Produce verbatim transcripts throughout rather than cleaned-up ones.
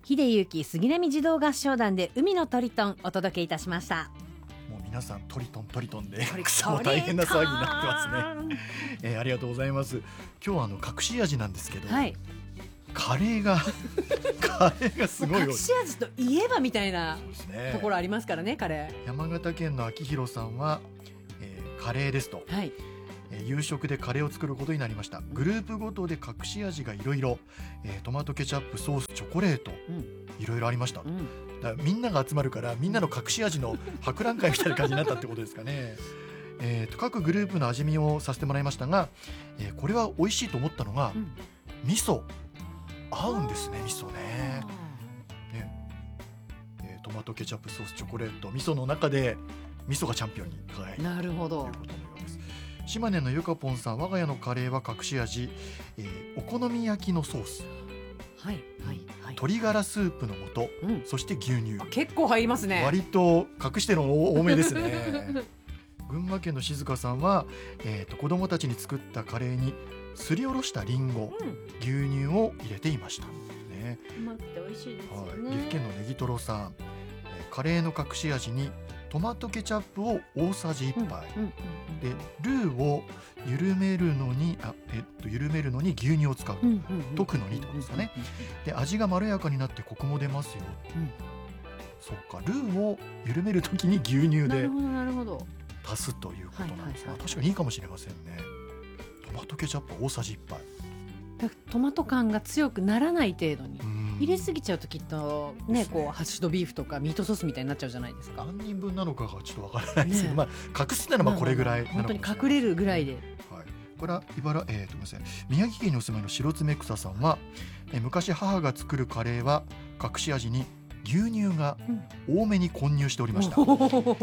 秀幸杉並児童合唱団で海のトリトンお届けいたしました。 もう皆さんトリトントリトンで草も大変な騒ぎになってますね、えー、ありがとうございます。今日はあの隠し味なんですけど、はい、カレーがカレーがすごい。 隠し味といえばみたいなところありますからね。カレー。 山形県の秋広さんは、えー、カレーですと、はい、えー、夕食でカレーを作ることになりました。グループごとで隠し味がいろいろ、トマトケチャップ、ソース、チョコレート、いろいろありました、うん、だからみんなが集まるからみんなの隠し味の博覧会みたいな感じになったってことですかね。えー、と各グループの味見をさせてもらいましたが、えー、これは美味しいと思ったのが、うん、味噌合うんですね。味噌 ね, ね、えー、トマトケチャップ、ソース、チョコレート、味噌の中で味噌がチャンピオンに輝いた。 なるほど。 ということのようです。島根のゆかぽんさん、我が家のカレーは隠し味、えー、お好み焼きのソース、 はいはいはい、 鶏ガラスープの素、うん、そして牛乳。 結構入りますね。 割と隠してるの多めですね群馬県の静香さんは、えー、と子供たちに作ったカレーにすりおろしたリンゴ、うん、牛乳を入れていました、ね、 甘くて美味しいですよね。 はい、岐阜県のネギトロさん、えー、カレーの隠し味にトマトケチャップを大さじいっぱい、うんうんうん、でルーを緩めるのにあ、えっと、緩めるのに牛乳を使う、うんうんうん、溶くのにってことですかね。で味がまろやかになってコクも出ますよ、うん、そうか、ルーを緩めるときに牛乳で足すということなんですが、確かにいいかもしれませんね。トマトケチャップ大さじいっぱい、 トマト感が強くならない程度に入れすぎちゃうときっとね、こうハッシュドビーフとかミートソースみたいになっちゃうじゃないですか。 何人分なのかがちょっとわからないですけど、ね、まあ、隠すならばこれぐらいなのかもしれない。 本当に隠れるぐらいで、 はい、これは茨、えー、とごめんなさい宮城県にお住まいの白爪草さんは、え昔母が作るカレーは隠し味に牛乳が多めに混入しておりました、うん、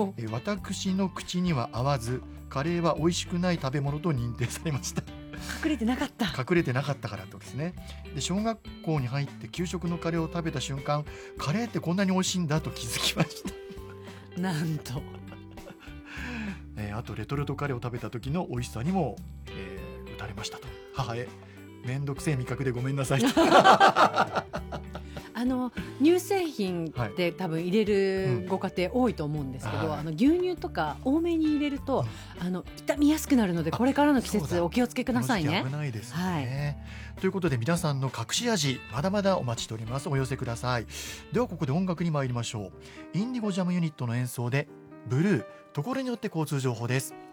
え私の口には合わずカレーは美味しくない食べ物と認定されました。 隠れてなかった隠れてなかったからとですね。で小学校に入って給食のカレーを食べた瞬間、カレーってこんなに美味しいんだと気づきましたなんと、 えー、あとレトルトカレーを食べた時の美味しさにも、えー、打たれましたと。母へめんどくせえ味覚でごめんなさいあの乳製品って、はい、多分入れるご家庭多いと思うんですけど、うん、あの牛乳とか多めに入れると、うん、あの傷みやすくなるので、これからの季節お気をつけくださいね。 危ないですね、はい、ということで皆さんの隠し味まだまだお待ちしております。お寄せください。ではここで音楽に参りましょう。インディゴジャムユニットの演奏でブルー、ところによって交通情報です。